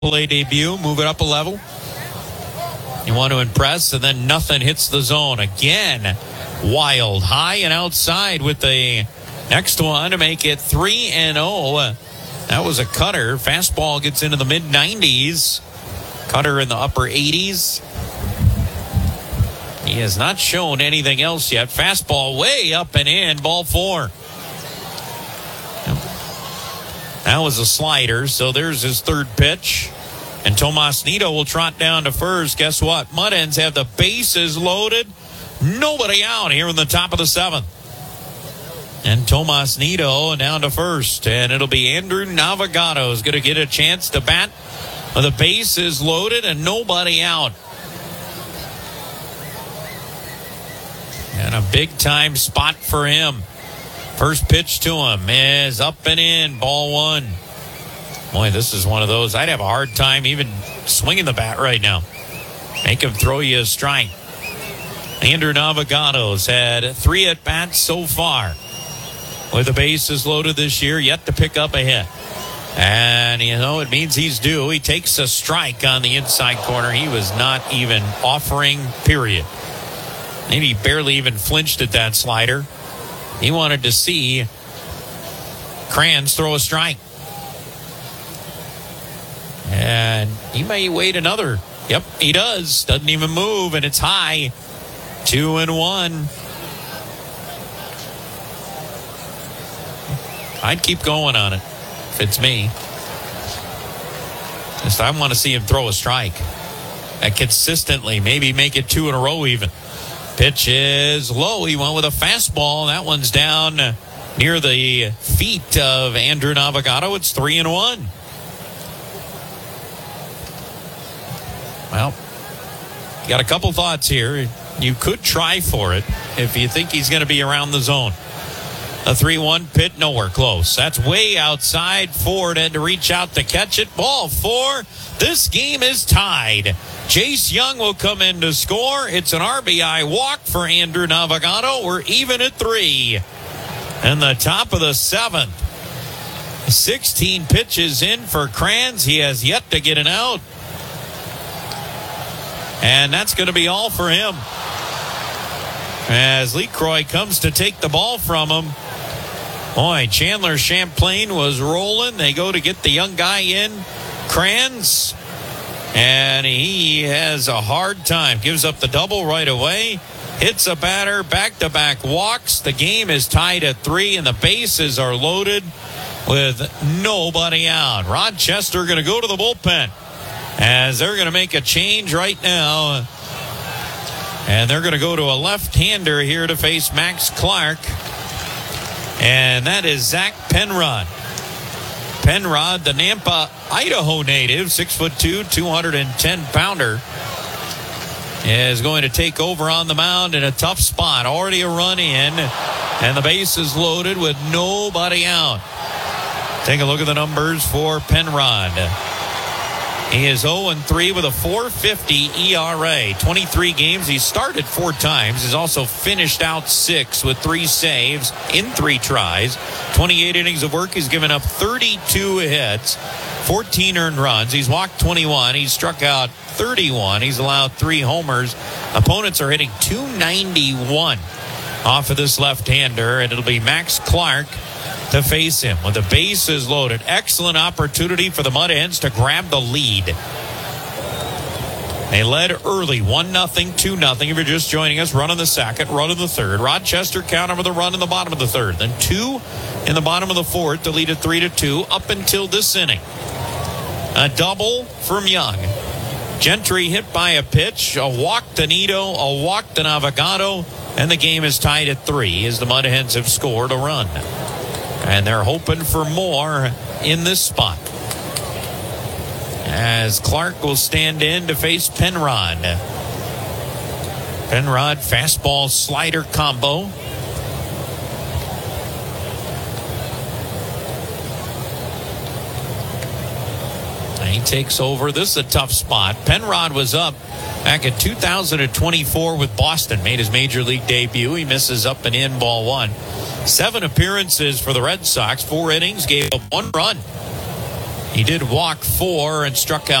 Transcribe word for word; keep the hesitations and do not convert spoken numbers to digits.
A debut, move it up a level. You want to impress, and then nothing hits the zone. Again, wild, high and outside with the next one to make it three and oh. That was a cutter. Fastball gets into the mid nineties. Cutter in the upper eighties. He has not shown anything else yet. Fastball way up and in, ball four. That was a slider, so there's his third pitch. And Tomas Nido will trot down to first. Guess what? Mud Hens have the bases loaded. Nobody out here in the top of the seventh. And Tomas Nido down to first. And it'll be Andrew Navigado is going to get a chance to bat with the bases loaded and nobody out. And a big-time spot for him. First pitch to him is up and in, ball one. Boy, this is one of those. I'd have a hard time even swinging the bat right now. Make him throw you a strike. Andrew Navigado's had three at-bats so far. With the bases loaded this year, yet to pick up a hit. And, you know, it means he's due. He takes a strike on the inside corner. He was not even offering, period. Maybe he barely even flinched at that slider. He wanted to see Kranz throw a strike. And he may wait another. Yep, he does. Doesn't even move, and it's high. Two and one. I'd keep going on it if it's me. Just I want to see him throw a strike. And consistently, maybe make it two in a row even. Pitch is low. He went with a fastball. That one's down near the feet of Andrew Navigado. It's three and one. Well, got a couple thoughts here. You could try for it if you think he's going to be around the zone. A three one pitch, nowhere close. That's way outside. Ford had to reach out to catch it. Ball four. This game is tied. Jace Young will come in to score. It's an R B I walk for Andrew Navigado. We're even at three. And the top of the seventh. sixteen pitches in for Kranz. He has yet to get an out. And that's going to be all for him. As LeCroy comes to take the ball from him. Boy, Chandler Champlain was rolling. They go to get the young guy in, Kranz. And he has a hard time. Gives up the double right away. Hits a batter, back-to-back walks. The game is tied at three, and the bases are loaded with nobody out. Rochester going to go to the bullpen as they're going to make a change right now. And they're going to go to a left-hander here to face Max Clark. And that is Zach Penrod. Penrod, the Nampa, Idaho native, six foot two, two hundred ten pounder, is going to take over on the mound in a tough spot. Already a run in, and the base is loaded with nobody out. Take a look at the numbers for Penrod. He is oh and three with a four fifty E R A. twenty-three games. He started four times. He's also finished out six with three saves in three tries. twenty-eight innings of work. He's given up thirty-two hits, fourteen earned runs. He's walked twenty-one. He's struck out thirty-one. He's allowed three homers. Opponents are hitting two ninety-one off of this left-hander, and it'll be Max Clark to face him with the bases loaded. Excellent opportunity for the Mud Hens to grab the lead. They led early, one nothing, two nothing. If you're just joining us, run in the second, run in the third. Rochester counter with a run in the bottom of the third. Then two in the bottom of the fourth to lead it three to two up until this inning. A double from Young. Gentry hit by a pitch, a walk to Nido, a walk to Navigado, and the game is tied at three as the Mud Hens have scored a run. And they're hoping for more in this spot. As Clark will stand in to face Penrod. Penrod fastball slider combo. And he takes over. This is a tough spot. Penrod was up back in two thousand twenty-four with Boston. Made his major league debut. He misses up and in, ball one. Seven appearances for the Red Sox, four innings, gave up one run. He did walk four and struck out